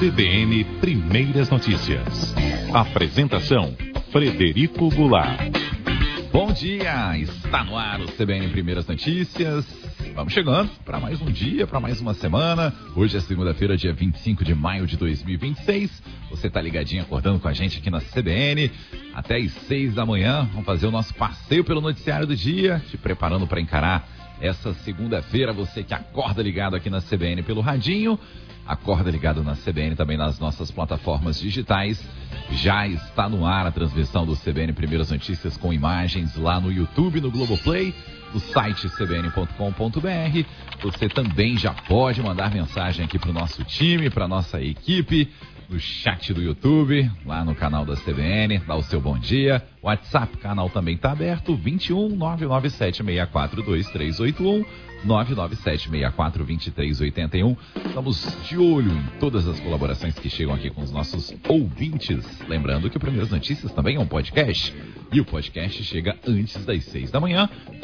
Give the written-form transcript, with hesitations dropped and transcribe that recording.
CBN Primeiras Notícias. Apresentação: Frederico Goulart. Bom dia, está no ar o CBN Primeiras Notícias. Vamos chegando para mais um dia, para mais uma semana. Hoje é segunda-feira, dia 25 de maio de 2026. Você está ligadinho, acordando com a gente aqui na CBN. Até às 6 da manhã, vamos fazer o nosso passeio pelo noticiário do dia, te preparando para encarar essa segunda-feira. Você que acorda ligado aqui na CBN pelo radinho, acorda ligado na CBN também nas nossas plataformas digitais. Já está no ar a transmissão do CBN Primeiras Notícias com imagens lá no YouTube, no Globoplay, no site cbn.com.br. Você também já pode mandar mensagem aqui para o nosso time, para a nossa equipe, no chat do YouTube, lá no canal da CBN, dá o seu bom dia. O WhatsApp, canal também está aberto, 21 997642381, 997642381. Estamos de olho em todas as colaborações que chegam aqui com os nossos ouvintes. Lembrando que o Primeiras Notícias também é um podcast, e o podcast chega antes das 6 da manhã.